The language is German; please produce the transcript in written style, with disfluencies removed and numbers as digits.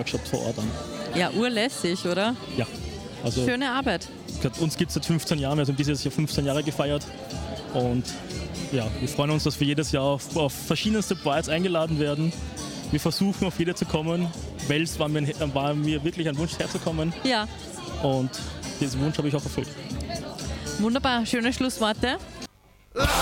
Workshop vor Ort an. Ja, urlässig, oder? Ja, also Schöne Arbeit. uns gibt es seit 15 Jahren, wir haben dieses Jahr 15 Jahre gefeiert und ja, wir freuen uns, dass wir jedes Jahr auf verschiedenste Brides eingeladen werden. Wir versuchen auf jede zu kommen. Wels war mir wirklich ein Wunsch herzukommen Ja, und diesen Wunsch habe ich auch erfüllt. wunderbar. Schöne Schlussworte.